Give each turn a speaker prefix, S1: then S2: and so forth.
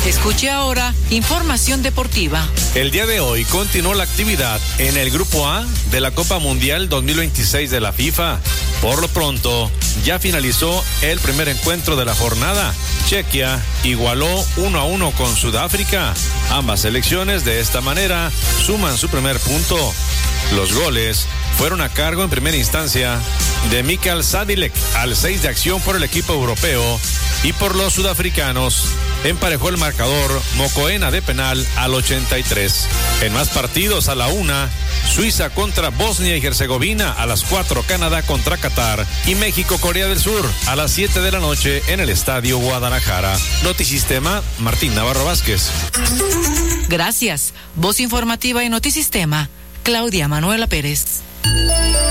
S1: Escuche ahora información deportiva.
S2: El día de hoy continuó la actividad en el Grupo A de la Copa Mundial 2026 de la FIFA. Por lo pronto, ya finalizó el primer encuentro de la jornada. Chequia igualó 1-1 con Sudáfrica. Ambas selecciones de esta manera suman su primer punto. Los goles fueron a cargo en primera instancia de Mikael Sadilek al 6 de acción por el equipo europeo, y por los sudafricanos emparejó el marcador Mokoena de penal al 83. En más partidos, a la 1, Suiza contra Bosnia y Herzegovina, a las 4 Canadá contra Qatar y México Corea del Sur a las 7 de la noche en el Estadio Guadalajara. Notisistema, Martín Navarro Vázquez.
S1: Gracias. Voz informativa y Notisistema, Claudia Manuela Pérez.